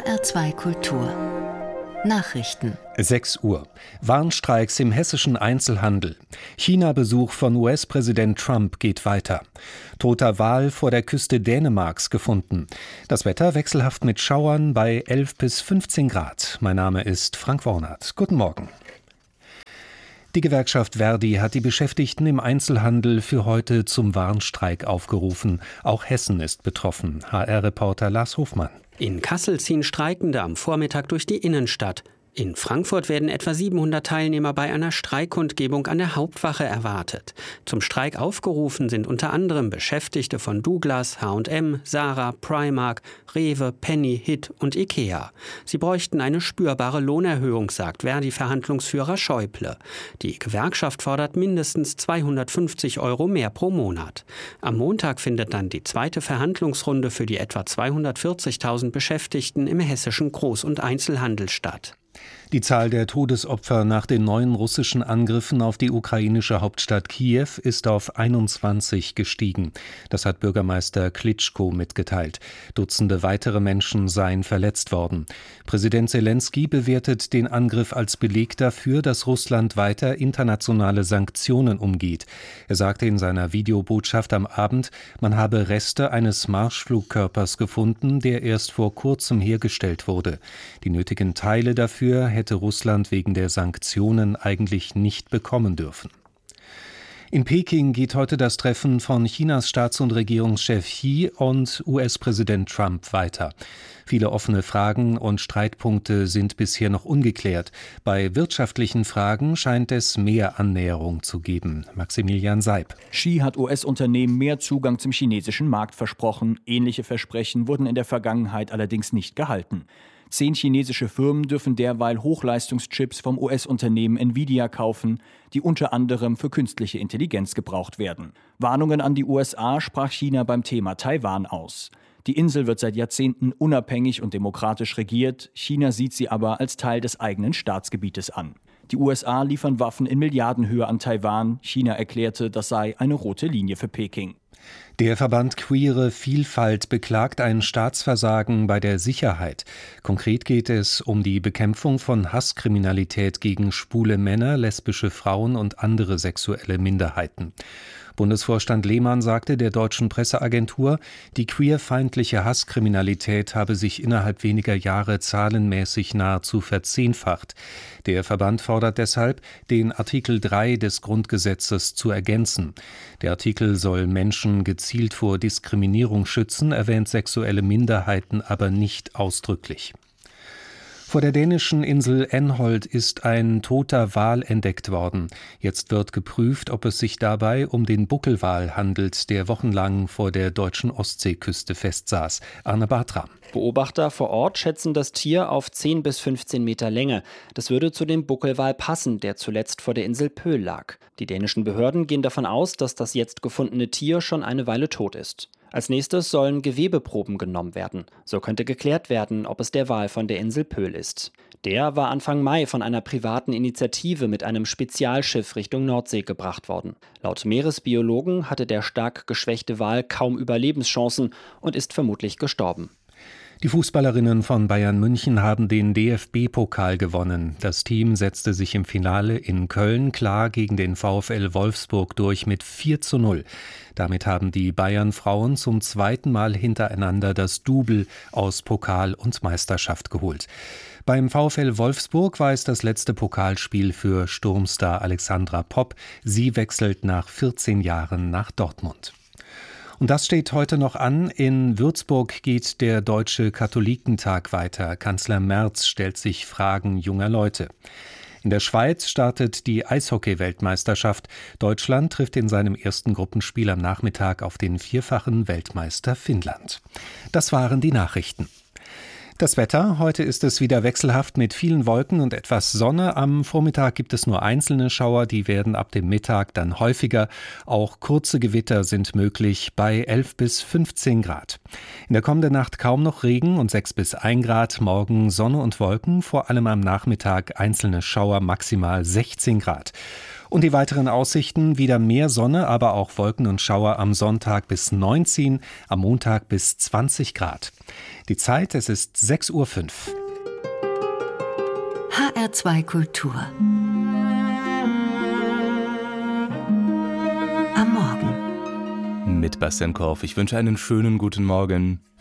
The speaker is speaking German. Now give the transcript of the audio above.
HR2 Kultur Nachrichten. 6 Uhr. Warnstreiks im hessischen Einzelhandel. China-Besuch von US-Präsident Trump geht weiter. Toter Wal vor der Küste Dänemarks gefunden. Das Wetter wechselhaft mit Schauern bei 11 bis 15 Grad. Mein Name ist Frank Wornert. Guten Morgen. Die Gewerkschaft ver.di hat die Beschäftigten im Einzelhandel für heute zum Warnstreik aufgerufen. Auch Hessen ist betroffen. HR-Reporter Lars Hofmann. In Kassel ziehen Streikende am Vormittag durch die Innenstadt. In Frankfurt werden etwa 700 Teilnehmer bei einer Streikkundgebung an der Hauptwache erwartet. Zum Streik aufgerufen sind unter anderem Beschäftigte von Douglas, H&M, Zara, Primark, Rewe, Penny, Hit und Ikea. Sie bräuchten eine spürbare Lohnerhöhung, sagt ver.di-Verhandlungsführer Schäuble. Die Gewerkschaft fordert mindestens 250 € mehr pro Monat. Am Montag findet dann die zweite Verhandlungsrunde für die etwa 240.000 Beschäftigten im hessischen Groß- und Einzelhandel statt. Die Zahl der Todesopfer nach den neuen russischen Angriffen auf die ukrainische Hauptstadt Kiew ist auf 21 gestiegen. Das hat Bürgermeister Klitschko mitgeteilt. Dutzende weitere Menschen seien verletzt worden. Präsident Selenskyj bewertet den Angriff als Beleg dafür, dass Russland weiter internationale Sanktionen umgeht. Er sagte in seiner Videobotschaft am Abend, man habe Reste eines Marschflugkörpers gefunden, der erst vor kurzem hergestellt wurde. Die nötigen Teile dafür hätte Russland wegen der Sanktionen eigentlich nicht bekommen dürfen. In Peking geht heute das Treffen von Chinas Staats- und Regierungschef Xi und US-Präsident Trump weiter. Viele offene Fragen und Streitpunkte sind bisher noch ungeklärt. Bei wirtschaftlichen Fragen scheint es mehr Annäherung zu geben. Maximilian Seib. Xi hat US-Unternehmen mehr Zugang zum chinesischen Markt versprochen. Ähnliche Versprechen wurden in der Vergangenheit allerdings nicht gehalten. 10 chinesische Firmen dürfen derweil Hochleistungschips vom US-Unternehmen Nvidia kaufen, die unter anderem für künstliche Intelligenz gebraucht werden. Warnungen an die USA sprach China beim Thema Taiwan aus. Die Insel wird seit Jahrzehnten unabhängig und demokratisch regiert. China sieht sie aber als Teil des eigenen Staatsgebietes an. Die USA liefern Waffen in Milliardenhöhe an Taiwan. China erklärte, das sei eine rote Linie für Peking. Der Verband Queere Vielfalt beklagt ein Staatsversagen bei der Sicherheit. Konkret geht es um die Bekämpfung von Hasskriminalität gegen schwule Männer, lesbische Frauen und andere sexuelle Minderheiten. Bundesvorstand Lehmann sagte der deutschen Presseagentur, die queerfeindliche Hasskriminalität habe sich innerhalb weniger Jahre zahlenmäßig nahezu verzehnfacht. Der Verband fordert deshalb, den Artikel 3 des Grundgesetzes zu ergänzen. Der Artikel soll Menschen gezielt vor Diskriminierung schützen, erwähnt sexuelle Minderheiten aber nicht ausdrücklich. Vor der dänischen Insel Änholt ist ein toter Wal entdeckt worden. Jetzt wird geprüft, ob es sich dabei um den Buckelwal handelt, der wochenlang vor der deutschen Ostseeküste festsaß. Arne Bartram. Beobachter vor Ort schätzen das Tier auf 10 bis 15 Meter Länge. Das würde zu dem Buckelwal passen, der zuletzt vor der Insel Pöhl lag. Die dänischen Behörden gehen davon aus, dass das jetzt gefundene Tier schon eine Weile tot ist. Als nächstes sollen Gewebeproben genommen werden. So könnte geklärt werden, ob es der Wal von der Insel Pöhl ist. Der war Anfang Mai von einer privaten Initiative mit einem Spezialschiff Richtung Nordsee gebracht worden. Laut Meeresbiologen hatte der stark geschwächte Wal kaum Überlebenschancen und ist vermutlich gestorben. Die Fußballerinnen von Bayern München haben den DFB-Pokal gewonnen. Das Team setzte sich im Finale in Köln klar gegen den VfL Wolfsburg durch mit 4:0. Damit haben die Bayern-Frauen zum zweiten Mal hintereinander das Double aus Pokal und Meisterschaft geholt. Beim VfL Wolfsburg war es das letzte Pokalspiel für Sturmstar Alexandra Popp. Sie wechselt nach 14 Jahren nach Dortmund. Und das steht heute noch an. In Würzburg geht der Deutsche Katholikentag weiter. Kanzler Merz stellt sich Fragen junger Leute. In der Schweiz startet die Eishockey-Weltmeisterschaft. Deutschland trifft in seinem ersten Gruppenspiel am Nachmittag auf den vierfachen Weltmeister Finnland. Das waren die Nachrichten. Das Wetter, heute ist es wieder wechselhaft mit vielen Wolken und etwas Sonne. Am Vormittag gibt es nur einzelne Schauer, die werden ab dem Mittag dann häufiger. Auch kurze Gewitter sind möglich bei 11 bis 15 Grad. In der kommenden Nacht kaum noch Regen und 6 bis 1 Grad. Morgen Sonne und Wolken, vor allem am Nachmittag einzelne Schauer, maximal 16 Grad. Und die weiteren Aussichten: wieder mehr Sonne, aber auch Wolken und Schauer am Sonntag bis 19, am Montag bis 20 Grad. Die Zeit, es ist 6:05 Uhr. HR2 Kultur. Am Morgen. Mit Bastian Korf. Ich wünsche einen schönen guten Morgen.